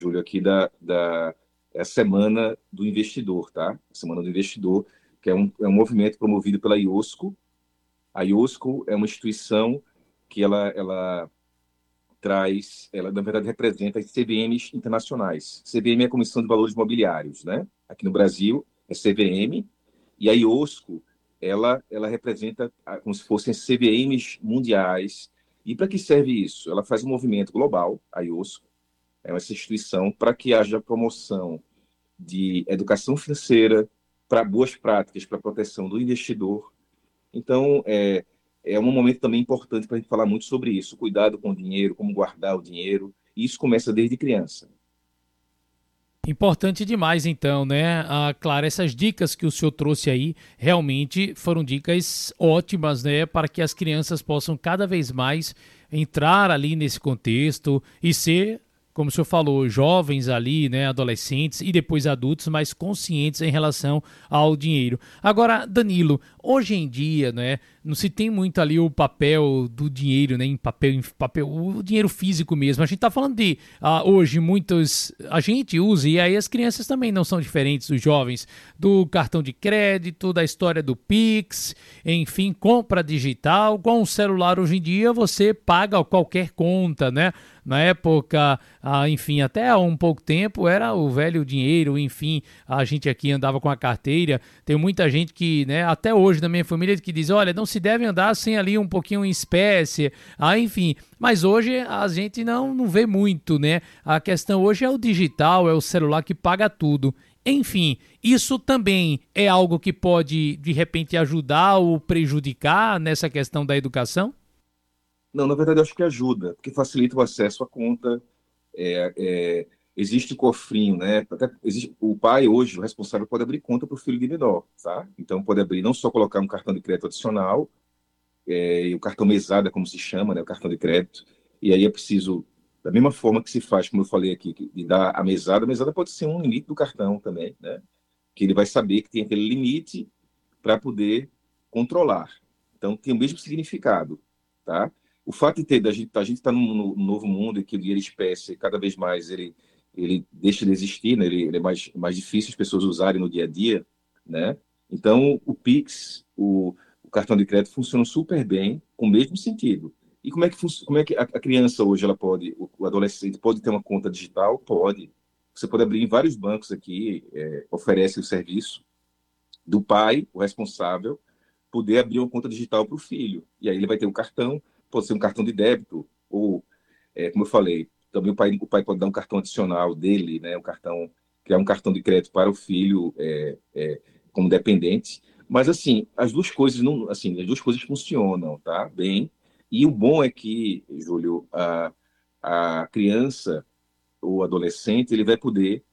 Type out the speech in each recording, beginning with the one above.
Júlio, aqui é a Semana do Investidor, tá? A Semana do Investidor, que é um movimento promovido pela IOSCO. A IOSCO é uma instituição que ela traz, ela na verdade representa as CVMs internacionais. CVM é a Comissão de Valores Mobiliários, né? Aqui no Brasil é CVM, e a IOSCO, ela representa como se fossem CVMs mundiais. E para que serve isso? Ela faz um movimento global, a IOSCO, é essa instituição, para que haja promoção de educação financeira, para boas práticas, para a proteção do investidor. Então, é um momento também importante para a gente falar muito sobre isso, cuidado com o dinheiro, como guardar o dinheiro, e isso começa desde criança. Importante demais, então, né? Claro, essas dicas que o senhor trouxe aí realmente foram dicas ótimas, né? Para que as crianças possam cada vez mais entrar ali nesse contexto e ser, como o senhor falou, jovens ali, né? Adolescentes e depois adultos mais conscientes em relação ao dinheiro. Agora, Danilo, hoje em dia, né? Não se tem muito ali o papel do dinheiro, né? Em papel, o dinheiro físico mesmo. A gente tá falando de hoje muitos a gente usa e aí as crianças também não são diferentes dos jovens do cartão de crédito, da história do Pix, enfim, compra digital. Com o celular hoje em dia você paga qualquer conta, né? Na época, enfim, até há um pouco tempo era o velho dinheiro, enfim, a gente aqui andava com a carteira. Tem muita gente que, né, até hoje na minha família que diz, olha, não se deve andar sem ali um pouquinho em espécie, enfim. Mas hoje a gente não vê muito, né? A questão hoje é o digital, é o celular que paga tudo. Enfim, isso também é algo que pode, de repente, ajudar ou prejudicar nessa questão da educação? Não, na verdade, eu acho que ajuda, porque facilita o acesso à conta. é, Existe cofrinho, né? O pai hoje, o responsável, pode abrir conta para o filho de menor, tá? Então, pode abrir, não só colocar um cartão de crédito adicional, e o cartão mesada, como se chama, né? O cartão de crédito. E aí é preciso, da mesma forma que se faz, como eu falei aqui, de dar a mesada pode ser um limite do cartão também, né? Que ele vai saber que tem aquele limite para poder controlar. Então, tem o mesmo significado, tá? O fato de ter, a gente está num novo mundo em que o dinheiro espécie, cada vez mais, ele deixa de existir, né? Ele é mais difícil as pessoas usarem no dia a dia, né? Então, o Pix, o cartão de crédito funcionam super bem, com o mesmo sentido. E como é que a criança hoje, ela pode, o adolescente pode ter uma conta digital? Pode. Você pode abrir em vários bancos aqui, oferece o serviço do pai, o responsável, poder abrir uma conta digital para o filho. E aí ele vai ter um cartão, pode ser um cartão de débito, ou, como eu falei, também o pai pode dar um cartão adicional dele, né, criar um cartão de crédito para o filho como dependente. Mas assim, as duas coisas não, assim, as duas coisas funcionam, tá? Bem. E o bom é que, Júlio, a criança ou adolescente, ele vai poder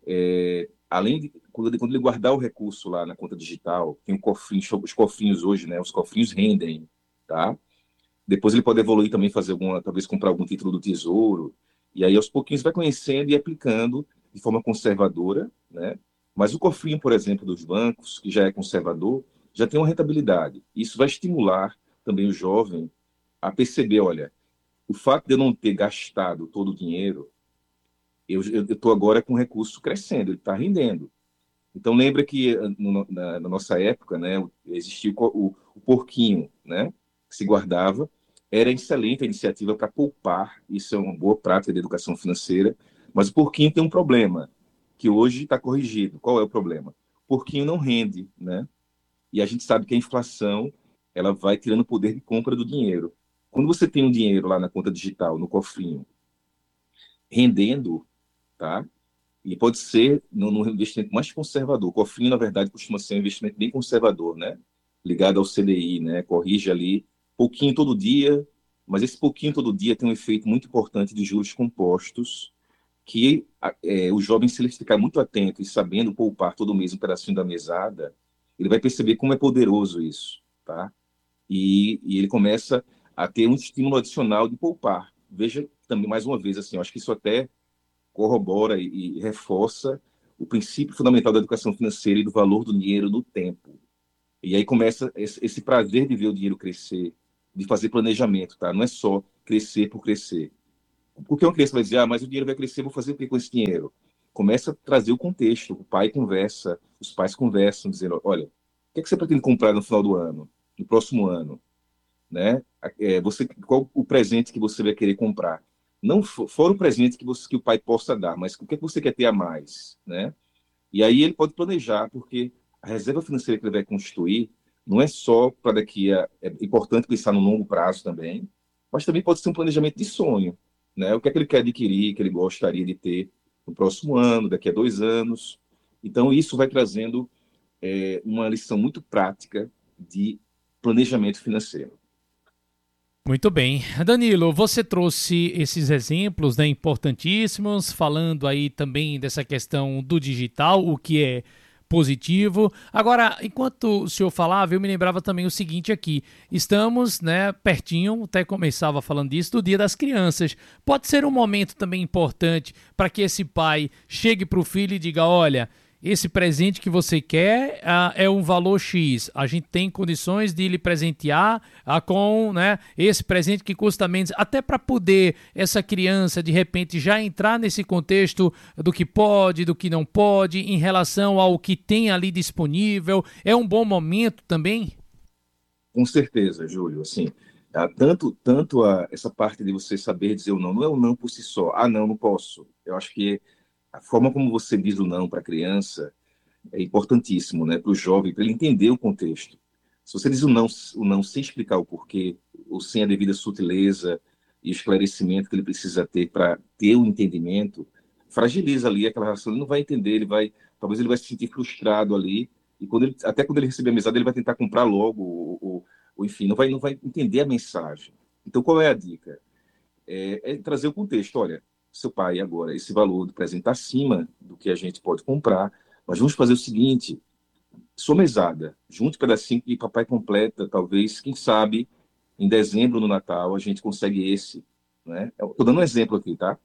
além de quando ele guardar o recurso lá na conta digital, tem um cofrinho, os cofrinhos hoje, né? Os cofrinhos rendem, tá? Depois ele pode evoluir também, fazer talvez comprar algum título do Tesouro, e aí aos pouquinhos vai conhecendo e aplicando de forma conservadora, né? Mas o cofrinho, por exemplo, dos bancos, que já é conservador, já tem uma rentabilidade. Isso vai estimular também o jovem a perceber, olha, o fato de eu não ter gastado todo o dinheiro, eu estou agora com o recurso crescendo, ele está rendendo. Então lembra que na nossa época, né, existia o porquinho, né, que se guardava. Era excelente a iniciativa para poupar, isso é uma boa prática de educação financeira, mas o porquinho tem um problema, que hoje está corrigido. Qual é o problema? O porquinho não rende, né? E a gente sabe que a inflação, ela vai tirando o poder de compra do dinheiro. Quando você tem um dinheiro lá na conta digital, no cofrinho, rendendo, tá? E pode ser no investimento mais conservador. O cofrinho, na verdade, costuma ser um investimento bem conservador, né? Ligado ao CDI, né? Corrige ali pouquinho todo dia, mas esse pouquinho todo dia tem um efeito muito importante de juros compostos, que o jovem, se ele ficar muito atento e sabendo poupar todo mês um pedacinho da mesada, ele vai perceber como é poderoso isso, tá? E ele começa a ter um estímulo adicional de poupar. Veja também, mais uma vez, assim, eu acho que isso até corrobora e reforça o princípio fundamental da educação financeira e do valor do dinheiro no tempo. E aí começa esse prazer de ver o dinheiro crescer, de fazer planejamento, tá? Não é só crescer por crescer. Porque uma criança vai dizer, mas o dinheiro vai crescer, vou fazer o que com esse dinheiro? Começa a trazer o contexto, o pai conversa, os pais conversam, dizendo, olha, o que é que você pretende comprar no final do ano, no próximo ano? Né? Qual o presente que você vai querer comprar? Não fora o presente que o pai possa dar, mas o que é que você quer ter a mais, né? E aí ele pode planejar, porque a reserva financeira que ele vai constituir não é só para daqui a... É importante pensar no longo prazo também, mas também pode ser um planejamento de sonho, né? O que é que ele quer adquirir, que ele gostaria de ter no próximo ano, daqui a 2 anos. Então, isso vai trazendo uma lição muito prática de planejamento financeiro. Muito bem. Danilo, você trouxe esses exemplos, né, importantíssimos, falando aí também dessa questão do digital, o que é positivo. Agora, enquanto o senhor falava, eu me lembrava também o seguinte aqui. Estamos, né, pertinho, até começava falando disso, do Dia das Crianças. Pode ser um momento também importante para que esse pai chegue para o filho e diga, olha, esse presente que você quer é um valor X. A gente tem condições de lhe presentear com, né, esse presente que custa menos, até para poder essa criança de repente já entrar nesse contexto do que pode, do que não pode, em relação ao que tem ali disponível. É um bom momento também? Com certeza, Júlio. Assim, essa parte de você saber dizer o não, não é o não por si só. Ah, não, não posso. Eu acho que a forma como você diz o não para a criança é importantíssimo, né, para o jovem, para ele entender o contexto. Se você diz o não sem explicar o porquê, ou sem a devida sutileza e esclarecimento que ele precisa ter para ter o entendimento, fragiliza ali aquela relação. Ele não vai entender, talvez ele vai se sentir frustrado ali. E até quando ele receber a mesada, ele vai tentar comprar logo, ou enfim, não vai entender a mensagem. Então, qual é a dica? É trazer o contexto. Olha, seu pai, agora, esse valor do presente está acima do que a gente pode comprar, mas vamos fazer o seguinte: sua mesada, junte um pedacinho e papai completa, talvez, quem sabe, em dezembro, no Natal, a gente consegue esse. Né? Estou dando um exemplo aqui, tá?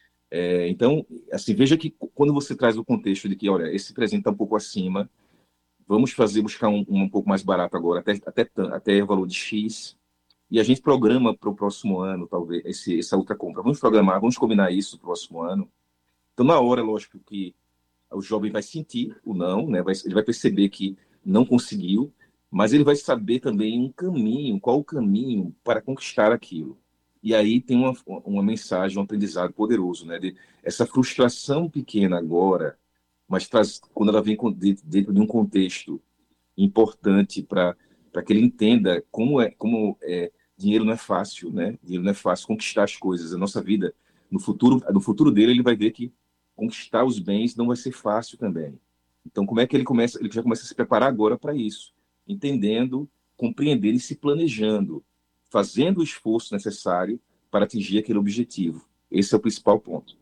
Então, assim, veja que quando você traz o contexto de que, olha, esse presente está um pouco acima, vamos buscar um pouco mais barato agora, até o valor de X, e a gente programa para o próximo ano, talvez, essa outra compra. Vamos programar, vamos combinar isso no próximo ano. Então, na hora, lógico que o jovem vai sentir o não, né? Ele vai perceber que não conseguiu, mas ele vai saber também qual o caminho para conquistar aquilo. E aí tem uma mensagem, um aprendizado poderoso, né? Essa frustração pequena agora, mas quando ela vem dentro de um contexto importante para que ele entenda como dinheiro não é fácil, né? Dinheiro não é fácil conquistar as coisas. A nossa vida, no futuro dele, ele vai ver que conquistar os bens não vai ser fácil também. Então, como é que ele começa? Ele já começa a se preparar agora para isso, entendendo, compreendendo e se planejando, fazendo o esforço necessário para atingir aquele objetivo. Esse é o principal ponto.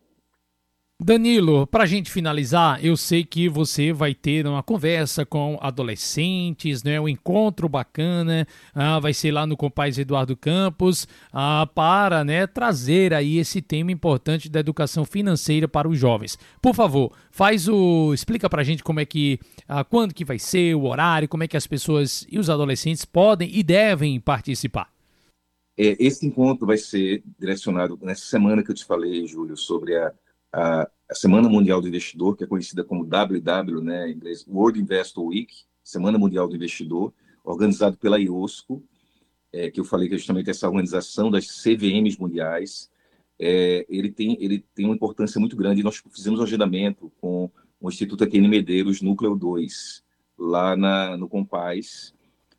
Danilo, para a gente finalizar, eu sei que você vai ter uma conversa com adolescentes, né, um encontro bacana, vai ser lá no Compaz Eduardo Campos, para, né, trazer aí esse tema importante da educação financeira para os jovens. Por favor, explica para a gente como é que, quando que vai ser, o horário, como é que as pessoas e os adolescentes podem e devem participar. Esse encontro vai ser direcionado nessa semana que eu te falei, Júlio, sobre a Semana Mundial do Investidor, que é conhecida como WW, né, em inglês, World Investor Week, Semana Mundial do Investidor, organizado pela IOSCO, que eu falei que é justamente essa organização das CVMs mundiais. Ele tem uma importância muito grande. Nós fizemos um agendamento com o Instituto Aquilino Medeiros, Núcleo 2, lá no Compaz,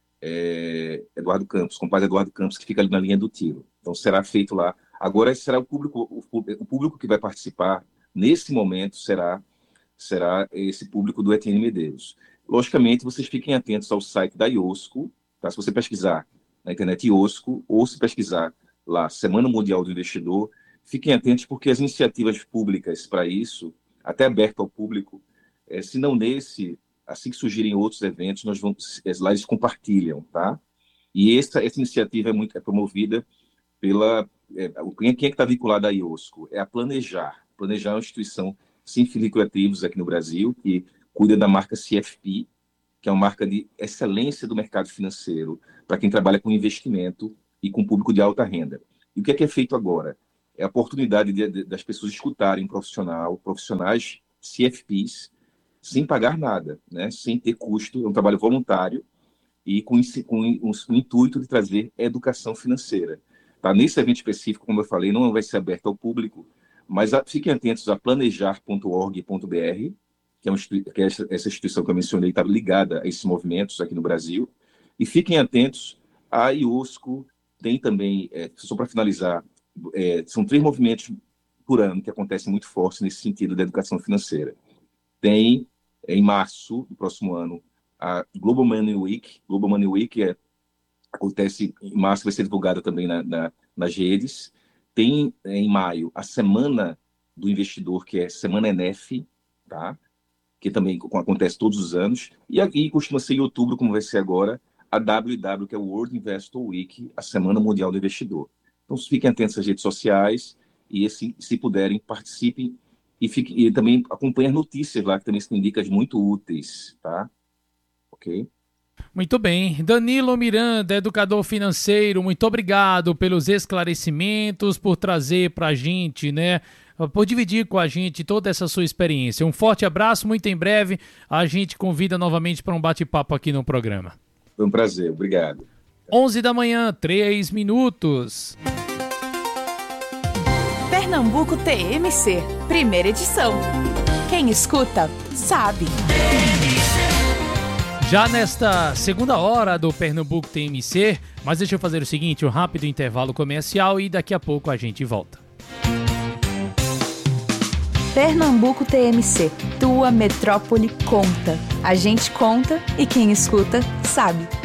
Compaz Eduardo Campos, que fica ali na linha do tiro. Então, será feito lá. Agora, será o público que vai participar nesse momento será esse público do Etienne Medeiros. Logicamente, vocês fiquem atentos ao site da IOSCO, tá? Se você pesquisar na internet IOSCO, ou se pesquisar lá Semana Mundial do Investidor, fiquem atentos porque as iniciativas públicas para isso, até aberto ao público, se não nesse, assim que surgirem outros eventos, lá eles compartilham, tá? E essa iniciativa é promovida quem é que está vinculado à IOSCO? É a Planejar. Planejar é uma instituição sem fins lucrativos aqui no Brasil, que cuida da marca CFP, que é uma marca de excelência do mercado financeiro, para quem trabalha com investimento e com público de alta renda. E o que é feito agora? é a oportunidade das pessoas escutarem profissionais CFPs, sem pagar nada, né? Sem ter custo. É um trabalho voluntário e com o intuito de trazer educação financeira. Tá? Nesse evento específico, como eu falei, não vai ser aberto ao público, mas fiquem atentos a planejar.org.br, que é essa instituição que eu mencionei, está ligada a esses movimentos aqui no Brasil, e fiquem atentos à IOSCO. Tem também, só para finalizar, são 3 movimentos por ano que acontecem muito fortes nesse sentido da educação financeira. Tem, em março do próximo ano, a Global Money Week. Global Money Week acontece em março, vai ser divulgada também nas redes. Tem, em maio, a Semana do Investidor, que é Semana NF, tá? Que também acontece todos os anos. E aqui costuma ser em outubro, como vai ser agora, a WW, que é o World Investor Week, a Semana Mundial do Investidor. Então, fiquem atentos às redes sociais e, se puderem, participem e também acompanhem as notícias lá, que também são dicas muito úteis, tá? Ok? Muito bem. Danilo Miranda, educador financeiro, muito obrigado pelos esclarecimentos, por trazer para a gente, né? Por dividir com a gente toda essa sua experiência. Um forte abraço, muito em breve a gente convida novamente para um bate-papo aqui no programa. Foi um prazer, obrigado. 11 da manhã, 3 minutos. Pernambuco TMC, primeira edição. Quem escuta, sabe. Já nesta segunda hora do Pernambuco TMC, mas deixa eu fazer o seguinte, um rápido intervalo comercial e daqui a pouco a gente volta. Pernambuco TMC, tua metrópole conta. A gente conta e quem escuta, sabe.